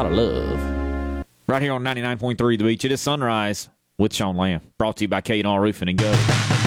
lot of love. Right here on 99.3 The Beach. It is Sunrise with Sean Lamb. Brought to you by K&R Roofing and Gutters.